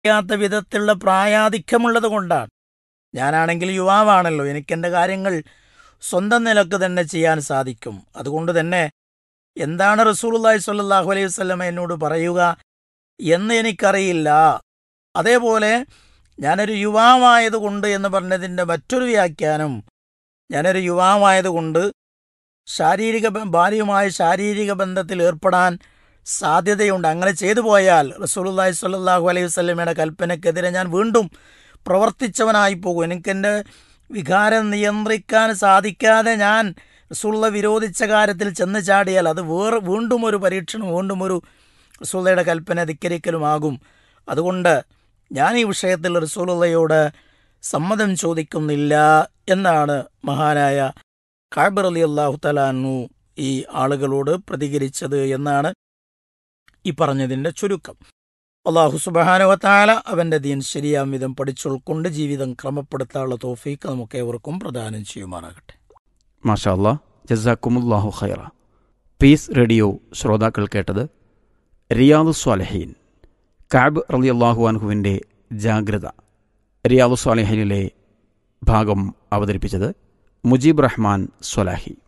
യാത്ത വിധത്തിലുള്ള പ്രായാധിക്യമുള്ളത് കൊണ്ടാണ്. ഞാനാണെങ്കിൽ യുവാവാണല്ലോ, എനിക്കെൻ്റെ കാര്യങ്ങൾ സ്വന്തം നിലക്ക് തന്നെ ചെയ്യാൻ സാധിക്കും. അതുകൊണ്ട് തന്നെ എന്താണ് റസൂലുള്ളാഹി സ്വല്ലല്ലാഹു അലൈഹി വസല്ലം എന്നോട് പറയുക എന്ന് എനിക്കറിയില്ല. അതേപോലെ ഞാനൊരു യുവാവായതുകൊണ്ട് എന്ന് പറഞ്ഞതിൻ്റെ മറ്റൊരു വ്യാഖ്യാനം, ഞാനൊരു യുവാവായതുകൊണ്ട് ഭാര്യയുമായി ശാരീരിക ബന്ധത്തിൽ ഏർപ്പെടാൻ സാധ്യതയുണ്ട്. അങ്ങനെ ചെയ്തു പോയാൽ റസൂലുള്ളാഹി സ്വല്ലല്ലാഹു അലൈഹി വസല്ലമയുടെ കൽപ്പനയ്ക്കെതിരെ ഞാൻ വീണ്ടും പ്രവർത്തിച്ചവനായി പോകും. എനിക്കെൻ്റെ വികാരം നിയന്ത്രിക്കാൻ സാധിക്കാതെ ഞാൻ റസൂലുള്ള വിരോധിച്ച കാര്യത്തിൽ ചെന്ന് ചാടിയാൽ അത് വീണ്ടും ഒരു പരീക്ഷണം, വീണ്ടും ഒരു റസൂലുള്ളയുടെ കൽപ്പന ധിക്കരിക്കലുമാകും. അതുകൊണ്ട് ഞാൻ ഈ വിഷയത്തിൽ റസൂലുള്ളയോട് സമ്മതം ചോദിക്കുന്നില്ല എന്നാണ് മഹാനായ കഅബ് റളിയല്ലാഹു തആല അൻഹു ഈ ആളുകളോട് പ്രതികരിച്ചത് എന്നാണ് ഈ പറഞ്ഞതിൻ്റെ ചുരുക്കം. അല്ലാഹു സുബ്ഹാനഹു വ തആല അവൻ്റെ ദീൻ ശരിയാം വിധം പഠിച്ചുൾക്കൊണ്ട് ജീവിതം ക്രമപ്പെടുത്താനുള്ള തൗഫീഖ് നമുക്ക് ഏവർക്കും പ്രദാനം ചെയ്യുമാറാകട്ടെ. മാഷാ അല്ലാ, ജസാക്കുമുല്ലാഹു ഖൈറ. പീസ് റേഡിയോ ശ്രോതാക്കൾ കേട്ടത് റിയാദുസ് സ്വാലിഹീൻ, കഅബ് റളിയല്ലാഹു അൻഹുവിൻ്റെ ജാഗ്രത. റിയാദുസ് സ്വാലിഹീനിലെ ഭാഗം അവതരിപ്പിച്ചത് മുജീബ് റഹ്മാൻ സ്വലാഹി.